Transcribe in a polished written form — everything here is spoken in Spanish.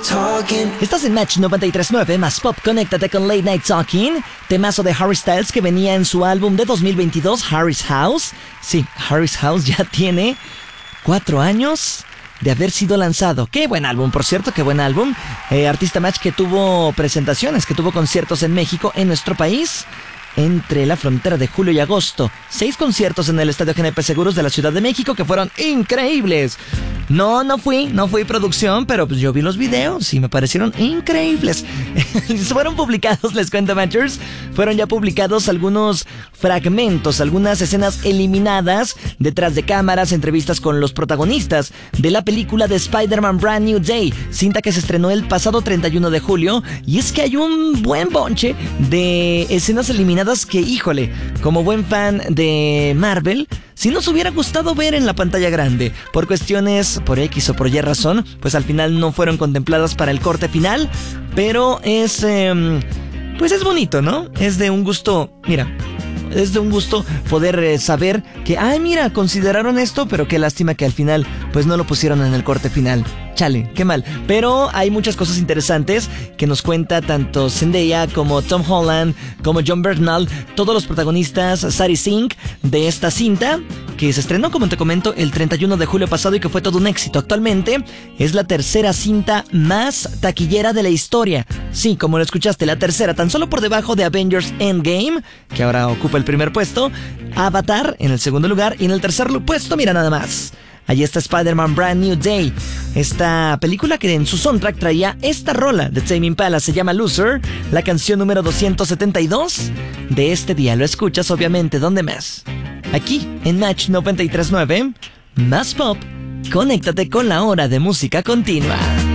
Estás en Match 93.9 más Pop. Conéctate con Late Night Talking, temazo de Harry Styles que venía en su álbum de 2022, Harry's House. Sí, Harry's House ya tiene 4 años de haber sido lanzado. Qué buen álbum, por cierto, qué buen álbum. Artista Match que tuvo presentaciones, que tuvo conciertos en México, en nuestro país, entre la frontera de julio y agosto. 6 conciertos en el Estadio GNP Seguros de la Ciudad de México que fueron increíbles. No fui producción, pero pues yo vi los videos y me parecieron increíbles. Fueron publicados, les cuento, Matchers, fueron ya publicados algunos fragmentos, algunas escenas eliminadas, detrás de cámaras, entrevistas con los protagonistas de la película de Spider-Man Brand New Day, cinta que se estrenó el pasado 31 de julio, y es que hay un buen bonche de escenas eliminadas que, híjole, como buen fan de Marvel, si nos hubiera gustado ver en la pantalla grande, por cuestiones, por X o por Y razón, pues al final no fueron contempladas para el corte final, pero pues es bonito, ¿no? Es de un gusto, mira, es de un gusto poder saber que, ay, mira, consideraron esto, pero qué lástima que al final pues no lo pusieron en el corte final. Chale, qué mal. Pero hay muchas cosas interesantes que nos cuenta tanto Zendaya como Tom Holland, como Jon Bernthal, todos los protagonistas, Sadie Sink, de esta cinta que se estrenó, como te comento, el 31 de julio pasado y que fue todo un éxito. Actualmente es la tercera cinta más taquillera de la historia. Sí, como lo escuchaste, la tercera, tan solo por debajo de Avengers Endgame, que ahora ocupa el primer puesto, Avatar en el segundo lugar, y en el tercer puesto, mira nada más, allí está Spider-Man Brand New Day, esta película que en su soundtrack traía esta rola de Tame Impala, se llama Loser, la canción número 272 de este día. Lo escuchas obviamente, ¿dónde más? Aquí en Match 93.9, más Pop. Conéctate con la hora de música continua.